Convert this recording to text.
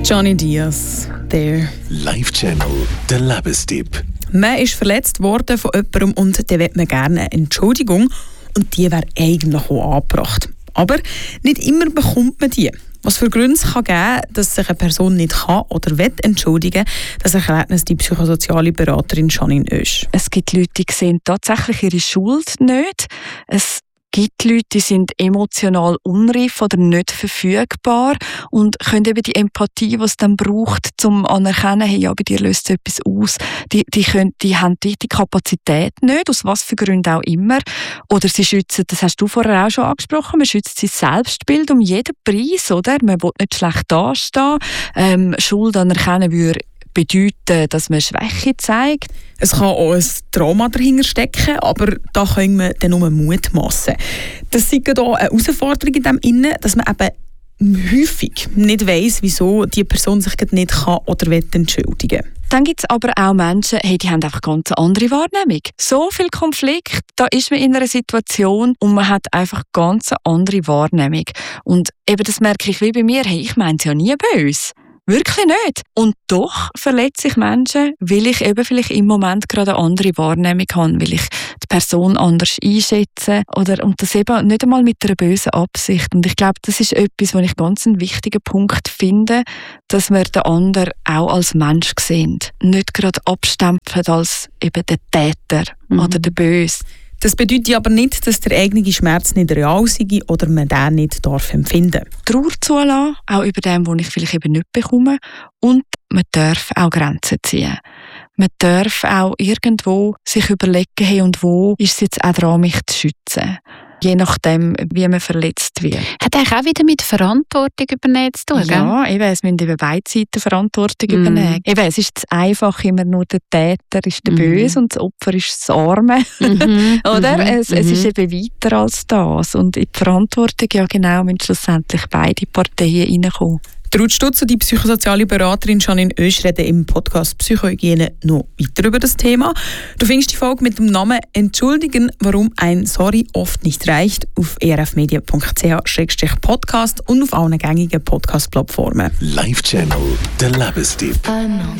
Johnny Diaz, there. Live-Channel, der Lebenstipp. Man ist verletzt worden von jemandem und dann will man gerne eine Entschuldigung. Und die wäre eigentlich auch angebracht. Aber nicht immer bekommt man die. Was für Gründe es kann geben, dass sich eine Person nicht kann oder will entschuldigen, das erklärt uns die psychosoziale Beraterin Janine Oesch. Es gibt Leute, die sehen tatsächlich ihre Schuld nicht. Es gibt Leute, die sind emotional unreif oder nicht verfügbar und können eben die Empathie, die es dann braucht, zum anerkennen, hey, ja, bei dir löst es etwas aus, die haben die Kapazität nicht, aus was für Gründen auch immer. Oder sie schützen, das hast du vorher auch schon angesprochen, man schützt sein Selbstbild um jeden Preis, oder? Man will nicht schlecht dastehen. Schuld anerkennen würde bedeuten, dass man Schwäche zeigt. Es kann auch ein Trauma dahinter stecken, aber da können wir dann nur mutmassen. Das ist hier eine Herausforderung in dem Innen, dass man eben häufig nicht weiss, wieso die Person sich nicht kann oder will entschuldigen. Dann gibt es aber auch Menschen, die haben einfach ganz eine andere Wahrnehmung. So viel Konflikt, da ist man in einer Situation und man hat einfach ganz eine andere Wahrnehmung. Und eben das merke ich wie bei mir, ich meine es ja nie böse. Wirklich nicht. Und doch verletze ich Menschen, weil ich eben vielleicht im Moment gerade eine andere Wahrnehmung habe, weil ich die Person anders einschätze und das eben nicht einmal mit einer bösen Absicht. Und ich glaube, das ist etwas, was ich ganz einen wichtigen Punkt finde, dass wir den anderen auch als Mensch sehen. Nicht gerade abstempeln als eben der Täter oder der Böse. Das bedeutet aber nicht, dass der eigene Schmerz nicht real sei oder man den nicht empfinden darf. Trauer zulassen, auch über dem, was ich vielleicht eben nicht bekomme. Und man darf auch Grenzen ziehen. Man darf auch irgendwo sich überlegen, hey, und wo ist es jetzt auch dran, mich zu schützen. Je nachdem, wie man verletzt wird. Hat eigentlich auch wieder mit Verantwortung übernehmen zu tun, ja, eben, es müssen eben beide Seiten Verantwortung übernehmen. Eben, es ist zu einfach, immer nur der Täter ist der Böse und das Opfer ist das Arme. Oder? Es ist eben weiter als das. Und in die Verantwortung, ja genau, müssen schlussendlich beide Parteien reinkommen. Ruth Stutz und die psychosoziale Beraterin Janine Oesch reden im Podcast Psychohygiene noch weiter über das Thema. Du findest die Folge mit dem Namen «Entschuldigen, warum ein Sorry oft nicht reicht» auf erfmedia.ch/podcast und auf allen gängigen Podcast-Plattformen. Live-Channel, der Lebenstipp.